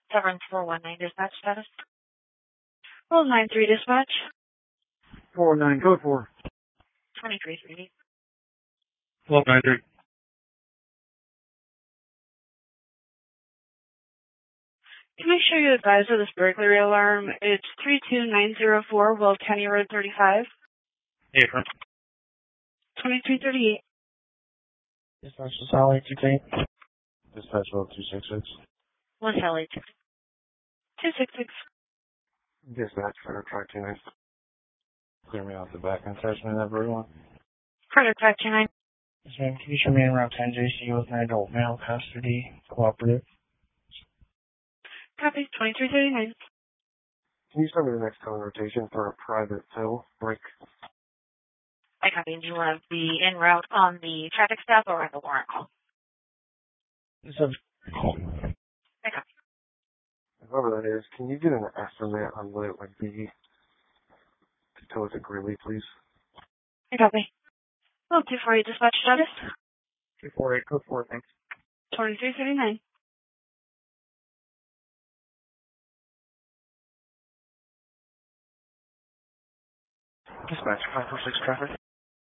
Severance 419 dispatch status. Roll 93 dispatch. 419, code 4. 2330. Hello, 93. To make sure you advise of this burglary alarm, it's 32904 Will County Road 35. Yeah, from 2338. Dispatch to Sally 268. Dispatch Road 266. 1 Sally 266. Dispatch for track 29. Clear me off the back and attachment, everyone. Further track 29. Yes, ma'am. Can you show me around 10 JC with an adult male custody cooperative? Copy 2339. Can you send me the next cone rotation for a private fill break? I copy. Do you want to be en route on the traffic stop or on the warrant call? It's a call. I copy. Whoever that is, can you get an estimate on what it would be to tow it to Greeley, please? I copy. Well, 248 dispatch status. 248, code 4, thanks. 2339. Dispatch 546 traffic.